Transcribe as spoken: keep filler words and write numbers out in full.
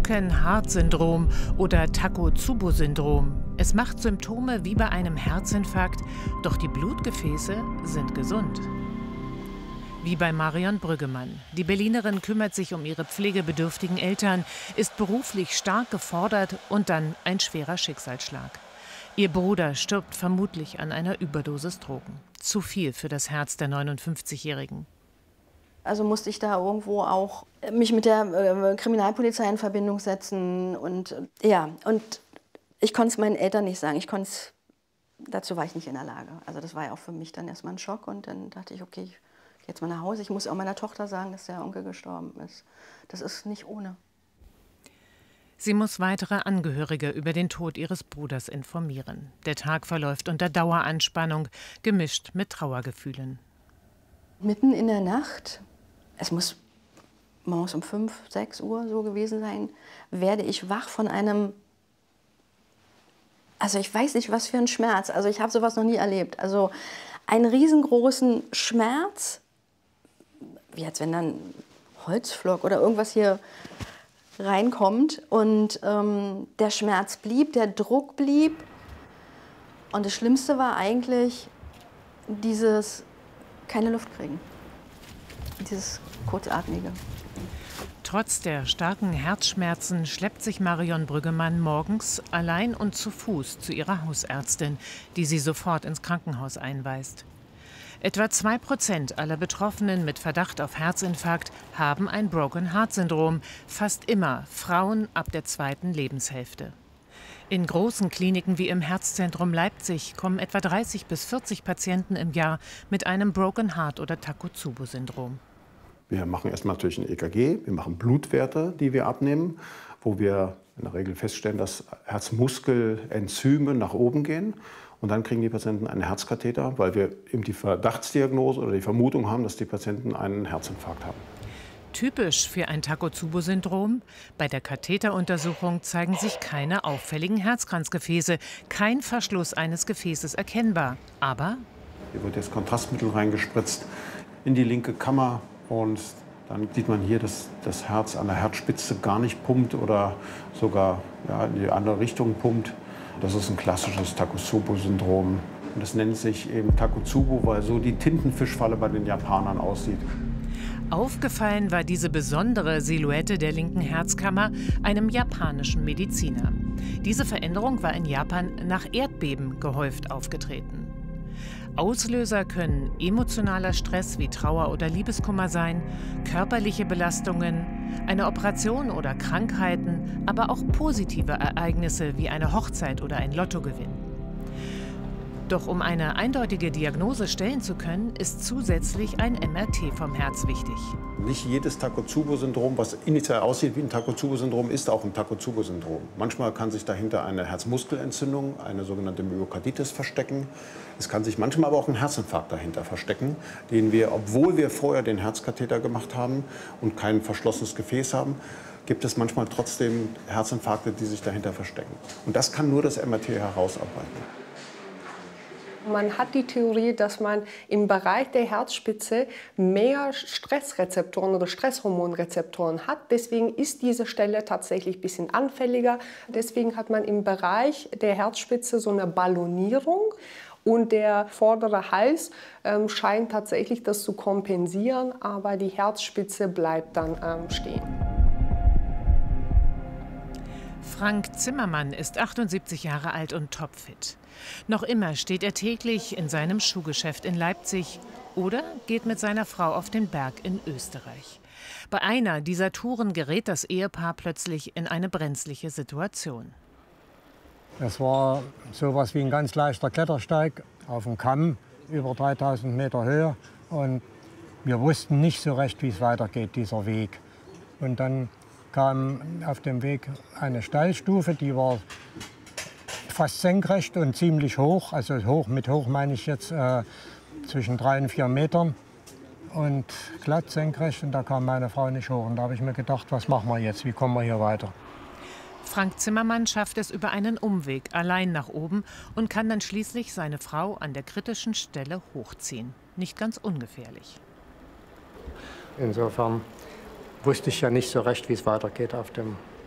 Broken Heart Syndrom oder Takotsubo-Syndrom. Es macht Symptome wie bei einem Herzinfarkt, doch die Blutgefäße sind gesund. Wie bei Marion Brüggemann. Die Berlinerin kümmert sich um ihre pflegebedürftigen Eltern, ist beruflich stark gefordert und dann ein schwerer Schicksalsschlag. Ihr Bruder stirbt vermutlich an einer Überdosis Drogen. Zu viel für das Herz der neunundfünfzigjährigen. Also musste ich da irgendwo auch mich mit der äh, Kriminalpolizei in Verbindung setzen. Und äh, ja, und ich konnte es meinen Eltern nicht sagen. Ich konnte es, dazu war ich nicht in der Lage. Also das war ja auch für mich dann erstmal ein Schock. Und dann dachte ich, okay, ich gehe jetzt mal nach Hause. Ich muss auch meiner Tochter sagen, dass der Onkel gestorben ist. Das ist nicht ohne. Sie muss weitere Angehörige über den Tod ihres Bruders informieren. Der Tag verläuft unter Daueranspannung, gemischt mit Trauergefühlen. Mitten in der Nacht, es muss morgens um fünf, sechs Uhr so gewesen sein, werde ich wach von einem, also ich weiß nicht, was für ein Schmerz. Also ich habe sowas noch nie erlebt. Also einen riesengroßen Schmerz, wie als wenn dann Holzflock oder irgendwas hier reinkommt. Und ähm, der Schmerz blieb, der Druck blieb. Und das Schlimmste war eigentlich dieses keine Luft kriegen, dieses kurzatmige. Trotz der starken Herzschmerzen schleppt sich Marion Brüggemann morgens allein und zu Fuß zu ihrer Hausärztin, die sie sofort ins Krankenhaus einweist. Etwa zwei Prozent aller Betroffenen mit Verdacht auf Herzinfarkt haben ein Broken Heart Syndrom, fast immer Frauen ab der zweiten Lebenshälfte. In großen Kliniken wie im Herzzentrum Leipzig kommen etwa dreißig bis vierzig Patienten im Jahr mit einem Broken Heart oder Takotsubo-Syndrom. Wir machen erstmal natürlich ein E K G, wir machen Blutwerte, die wir abnehmen, wo wir in der Regel feststellen, dass Herzmuskelenzyme nach oben gehen. Und dann kriegen die Patienten einen Herzkatheter, weil wir eben die Verdachtsdiagnose oder die Vermutung haben, dass die Patienten einen Herzinfarkt haben. Typisch für ein Takotsubo-Syndrom: Bei der Katheteruntersuchung zeigen sich keine auffälligen Herzkranzgefäße, kein Verschluss eines Gefäßes erkennbar. Aber hier wird jetzt Kontrastmittel reingespritzt in die linke Kammer und dann sieht man hier, dass das Herz an der Herzspitze gar nicht pumpt oder sogar ja, in die andere Richtung pumpt. Das ist ein klassisches Takotsubo-Syndrom. Und das nennt sich eben Takotsubo, weil so die Tintenfischfalle bei den Japanern aussieht. Aufgefallen war diese besondere Silhouette der linken Herzkammer einem japanischen Mediziner. Diese Veränderung war in Japan nach Erdbeben gehäuft aufgetreten. Auslöser können emotionaler Stress wie Trauer oder Liebeskummer sein, körperliche Belastungen, eine Operation oder Krankheiten, aber auch positive Ereignisse wie eine Hochzeit oder ein Lottogewinn. Doch um eine eindeutige Diagnose stellen zu können, ist zusätzlich ein M R T vom Herz wichtig. Nicht jedes Takotsubo-Syndrom, was initial aussieht wie ein Takotsubo-Syndrom, ist auch ein Takotsubo-Syndrom. Manchmal kann sich dahinter eine Herzmuskelentzündung, eine sogenannte Myokarditis, verstecken. Es kann sich manchmal aber auch ein Herzinfarkt dahinter verstecken, den wir, obwohl wir vorher den Herzkatheter gemacht haben und kein verschlossenes Gefäß haben, gibt es manchmal trotzdem Herzinfarkte, die sich dahinter verstecken. Und das kann nur das M R T herausarbeiten. Man hat die Theorie, dass man im Bereich der Herzspitze mehr Stressrezeptoren oder Stresshormonrezeptoren hat. Deswegen ist diese Stelle tatsächlich ein bisschen anfälliger. Deswegen hat man im Bereich der Herzspitze so eine Ballonierung. Und der vordere Hals ähm, scheint tatsächlich das zu kompensieren, aber die Herzspitze bleibt dann ähm, stehen. Frank Zimmermann ist achtundsiebzig Jahre alt und topfit. Noch immer steht er täglich in seinem Schuhgeschäft in Leipzig oder geht mit seiner Frau auf den Berg in Österreich. Bei einer dieser Touren gerät das Ehepaar plötzlich in eine brenzliche Situation. Es war so etwas wie ein ganz leichter Klettersteig auf dem Kamm, über dreitausend Meter Höhe. Und wir wussten nicht so recht, wie es weitergeht, dieser Weg. Und dann kam auf dem Weg eine Steilstufe, die war fast senkrecht und ziemlich hoch. Also hoch, mit hoch meine ich jetzt äh, zwischen drei und vier Metern. Und glatt senkrecht, und da kam meine Frau nicht hoch. Und da habe ich mir gedacht, was machen wir jetzt, wie kommen wir hier weiter? Frank Zimmermann schafft es über einen Umweg allein nach oben und kann dann schließlich seine Frau an der kritischen Stelle hochziehen. Nicht ganz ungefährlich. Insofern wusste ich ja nicht so recht, wie es weitergeht auf dem